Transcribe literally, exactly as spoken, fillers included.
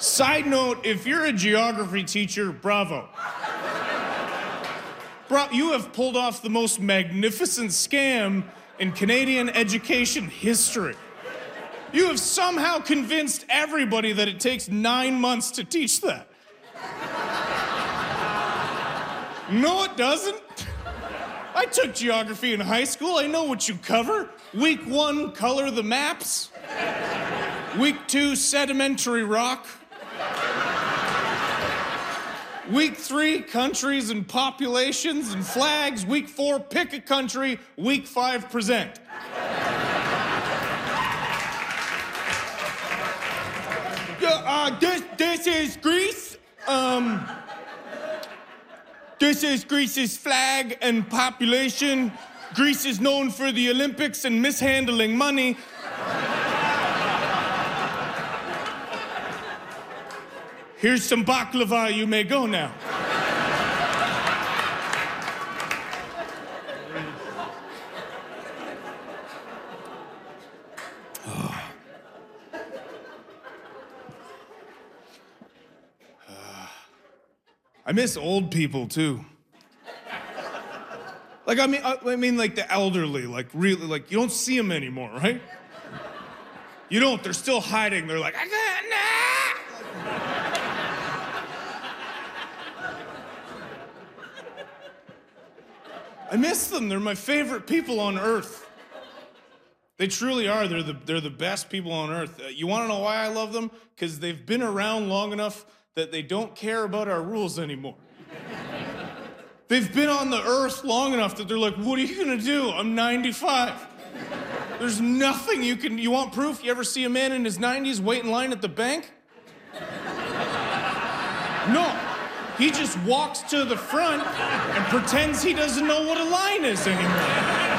Side note, if you're a geography teacher, bravo. Bro, you have pulled off the most magnificent scam in Canadian education history. You have somehow convinced everybody that it takes nine months to teach that. No, it doesn't. I took geography in high school. I know what you cover. Week one, color the maps. Week two, sedimentary rock. Week three, countries and populations and flags. Week four, pick a country. Week five, present. Uh, this, this is Greece. Um, this is Greece's flag and population. Greece is known for the Olympics and mishandling money. Here's some baklava, you may go now. Oh. Uh, I miss old people too. Like, I mean, I, I mean like the elderly, like really, like you don't see them anymore, right? You don't, they're still hiding. They're like, I can't, nah! I miss them. They're my favorite people on earth. They truly are. They're the, they're the best people on earth. Uh, you want to know why I love them? Because they've been around long enough that they don't care about our rules anymore. They've been on the earth long enough that they're like, what are you going to do? I'm ninety-five. There's nothing you can... You want proof? You ever see a man in his nineties wait in line at the bank? No. He just walks to the front and pretends he doesn't know what a line is anymore.